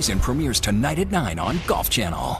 season premieres tonight at 9 on Golf Channel.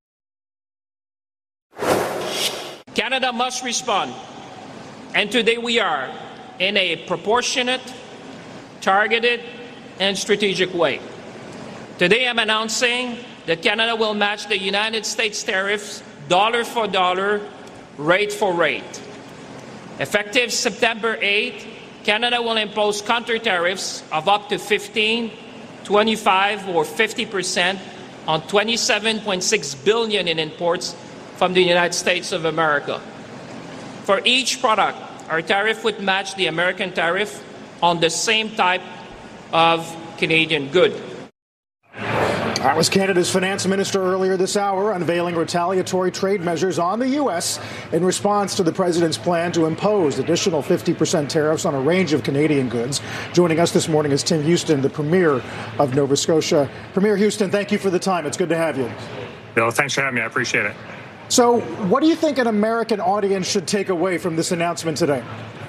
Canada must respond, and today we are, in a proportionate, targeted, and strategic way. Today I'm announcing that Canada will match the United States tariffs dollar for dollar, rate for rate. Effective September 8th, Canada will impose counter tariffs of up to 15, 25, or 50% on $27.6 billion in imports from the United States of America. For each product, our tariff would match the American tariff on the same type of Canadian good. That was Canada's finance minister earlier this hour, unveiling retaliatory trade measures on the U.S. in response to the president's plan to impose additional 50% tariffs on a range of Canadian goods. Joining us this morning is Tim Houston, the Premier of Nova Scotia. Premier Houston, thank you for the time. It's good to have you. Bill, thanks for having me. I appreciate it. So what do you think an American audience should take away from this announcement today?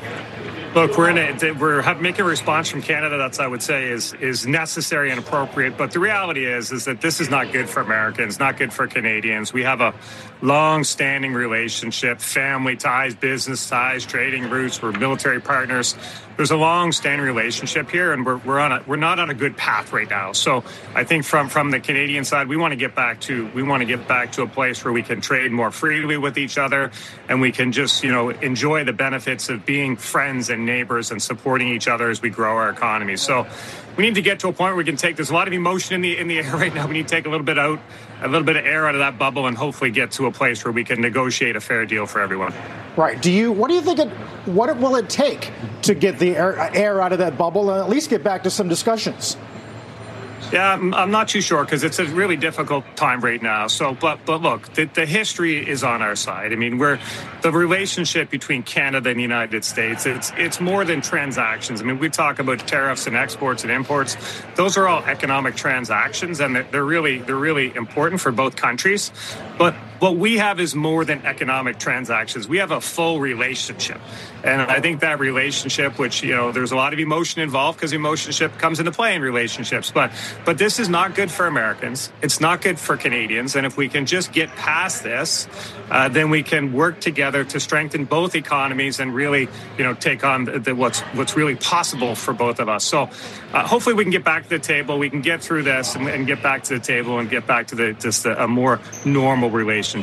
Look, we're making a response from Canada that's, I would say, is necessary and appropriate. But the reality is that this is not good for Americans, not good for Canadians. We have a long-standing relationship, family ties, business ties, trading routes. We're military partners. There's a long-standing relationship here, and we're not on a good path right now. So I think from the Canadian side, we want to get back to a place where we can trade more freely with each other, and we can just enjoy the benefits of being friends and neighbors and supporting each other as we grow our economy. So we need to get to a point where we can take. There's a lot of emotion in the air right now. We need to take a little bit of air out of that bubble and hopefully get to a place where we can negotiate a fair deal for everyone. Right. What do you think? What will it take to get the air out of that bubble and at least get back to some discussions? Yeah, I'm not too sure because it's a really difficult time right now. So, but look, the history is on our side. I mean, the relationship between Canada and the United States, it's more than transactions. I mean, we talk about tariffs and exports and imports. Those are all economic transactions, and they're really important for both countries. But what we have is more than economic transactions. We have a full relationship. And I think that relationship, which, there's a lot of emotion involved because emotion comes into play in relationships. But this is not good for Americans. It's not good for Canadians. And if we can just get past this, then we can work together to strengthen both economies and really, take on what's really possible for both of us. So hopefully we can get back to the table. We can get through this and get back to the table and get back to a more normal relationship.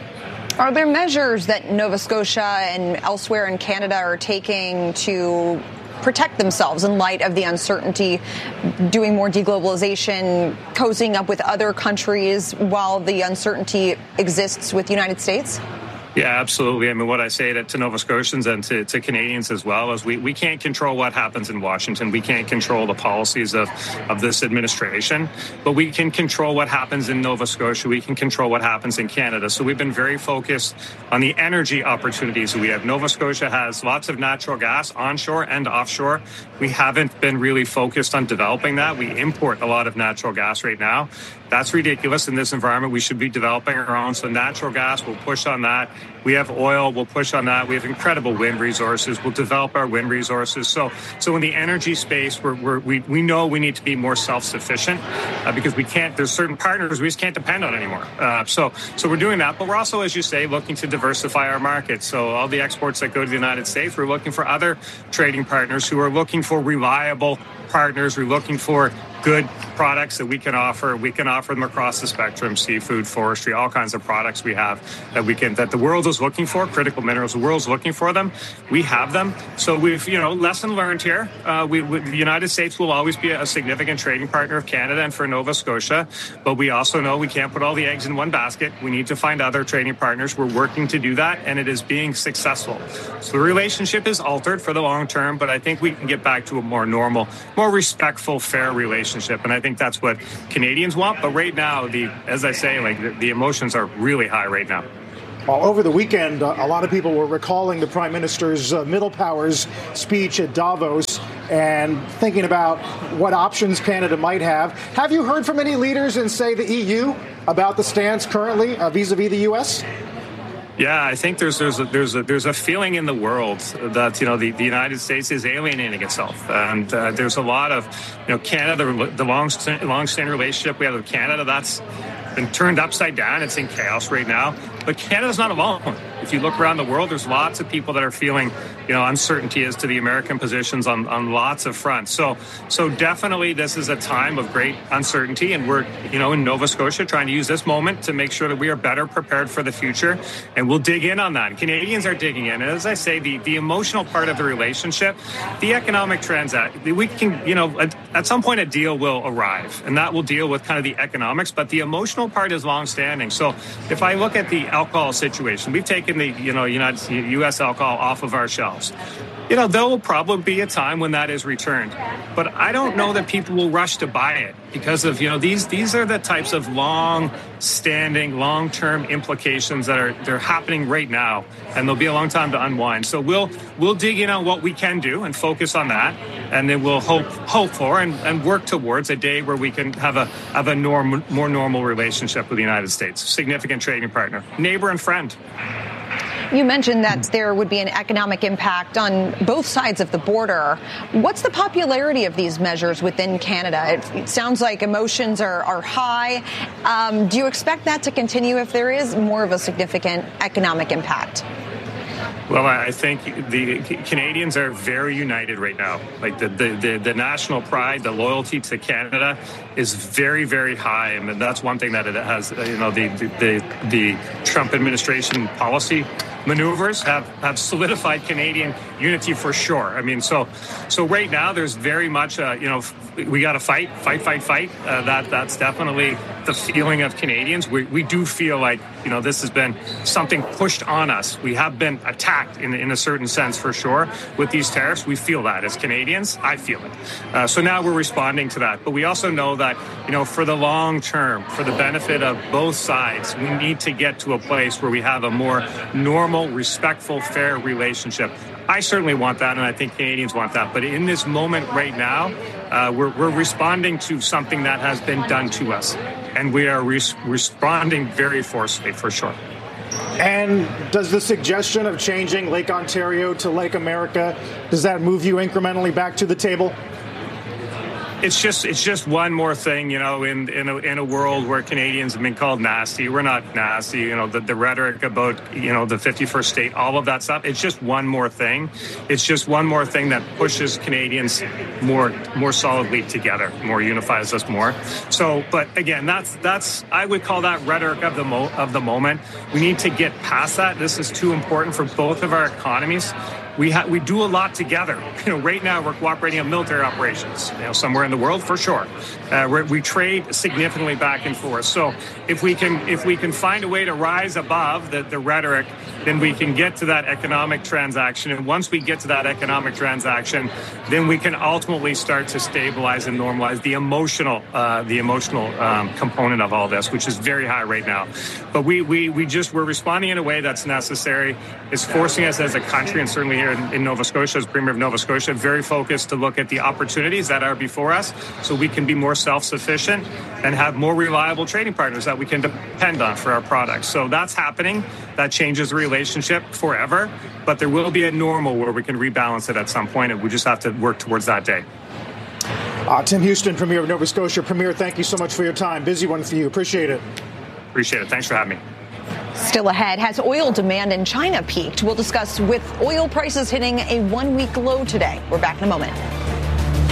Are there measures that Nova Scotia and elsewhere in Canada are taking to protect themselves in light of the uncertainty, doing more deglobalization, cozying up with other countries while the uncertainty exists with the United States? Yeah, absolutely. I mean, what I say to Nova Scotians and to Canadians as well is we can't control what happens in Washington. We can't control the policies of this administration, but we can control what happens in Nova Scotia. We can control what happens in Canada. So we've been very focused on the energy opportunities we have. Nova Scotia has lots of natural gas onshore and offshore. We haven't been really focused on developing that. We import a lot of natural gas right now. That's ridiculous in this environment. We should be developing our own. So natural gas, we'll push on that. We have oil, we'll push on that. We have incredible wind resources. We'll develop our wind resources. So in the energy space, we know we need to be more self-sufficient because we can't. There's certain partners we just can't depend on anymore. So we're doing that. But we're also, as you say, looking to diversify our markets. So all the exports that go to the United States, we're looking for other trading partners who are looking for reliable partners. We're looking for good products that we can offer. We can offer them across the spectrum: seafood, forestry, all kinds of products we have that the world is looking for, critical minerals. The world's looking for them. We have them. So we've, lesson learned here. The United States will always be a significant trading partner of Canada and for Nova Scotia. But we also know we can't put all the eggs in one basket. We need to find other trading partners. We're working to do that, and it is being successful. So the relationship is altered for the long term, but I think we can get back to a more normal, more respectful, fair relationship. And I think that's what Canadians want. But right now, as I say, the emotions are really high right now. Well, over the weekend, a lot of people were recalling the Prime Minister's Middle Powers speech at Davos and thinking about what options Canada might have. Have you heard from any leaders in, say, the EU about the stance currently vis-a-vis the U.S.? Yeah, I think there's a feeling in the world that the United States is alienating itself, and there's a lot of Canada, the long-standing relationship we have with Canada, that's been turned upside down. It's in chaos right now. But Canada's not alone. If you look around the world, there's lots of people that are feeling, uncertainty as to the American positions on lots of fronts. So definitely this is a time of great uncertainty, and we're, in Nova Scotia trying to use this moment to make sure that we are better prepared for the future. And we'll dig in on that. Canadians are digging in. And as I say, the emotional part of the relationship, the economic transaction, we can, at some point a deal will arrive, and that will deal with kind of the economics, but the emotional part is longstanding. So if I look at the alcohol situation, we've taken the U.S. alcohol off of our shelves. There will probably be a time when that is returned, but I don't know that people will rush to buy it because of these are the types of long-standing, long-term implications that they're happening right now, and there'll be a long time to unwind. So we'll dig in on what we can do and focus on that, and then we'll hope for and work towards a day where we can have a more normal relationship with the United States, significant trading partner, neighbor, and friend. You mentioned that there would be an economic impact on both sides of the border. What's the popularity of these measures within Canada? It sounds like emotions are high. Do you expect that to continue if there is more of a significant economic impact? Well, I think the Canadians are very united right now. Like the national pride, the loyalty to Canada is very, very high. I mean, that's one thing that it has, the Trump administration policy maneuvers have solidified Canadian unity for sure. I mean, so right now there's very much, we got to fight. That's definitely the feeling of Canadians. We do feel like, this has been something pushed on us. We have been attacked in a certain sense for sure with these tariffs. We feel that as Canadians. I feel it. So now we're responding to that. But we also know that, for the long term, for the benefit of both sides, we need to get to a place where we have a more normal, respectful, fair relationship. I certainly want that, and I think Canadians want that. But in this moment right now, we're responding to something that has been done to us, and we are responding very forcefully, for sure. And does the suggestion of changing Lake Ontario to Lake America, does that move you incrementally back to the table? It's just one more thing, in a world where Canadians have been called nasty. We're not nasty. The rhetoric about, the 51st state, all of that stuff. It's just one more thing. It's just one more thing that pushes Canadians more solidly together, more unifies us more. So, but again, that's I would call that rhetoric of the moment. We need to get past that. This is too important for both of our economies. We do a lot together. Right now we're cooperating on military operations, somewhere in the world for sure. We trade significantly back and forth. So if we can find a way to rise above the rhetoric, then we can get to that economic transaction. And once we get to that economic transaction, then we can ultimately start to stabilize and normalize the emotional component of all this, which is very high right now. But we're responding in a way that's necessary. It's forcing us as a country, and certainly here in Nova Scotia, as Premier of Nova Scotia, very focused to look at the opportunities that are before us so we can be more self-sufficient and have more reliable trading partners that we can depend on for our products. So that's happening. That changes the relationship forever, but there will be a normal where we can rebalance it at some point, and we just have to work towards that day. Tim Houston, Premier of Nova Scotia. Premier, thank you so much for your time. Busy one for you. Appreciate it. Appreciate it. Thanks for having me. Still ahead, has oil demand in China peaked? We'll discuss with oil prices hitting a one-week low today. We're back in a moment.